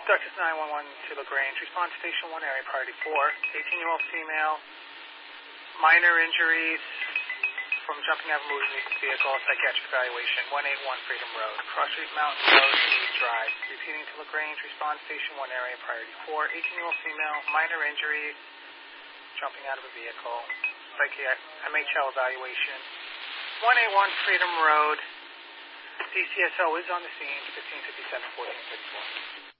Duchess 911 to LaGrange. Response station 1, area priority 4. 18-year-old female. Minor injuries from jumping out of a moving vehicle. Psychiatric evaluation. 181 Freedom Road. Cross Street Mountain Road, East Drive. Repeating to LaGrange. Response station 1, area priority 4. 18-year-old female. Minor injuries. Jumping out of a vehicle. MHL evaluation. 181 Freedom Road. DCSO is on the scene. 1557 1454.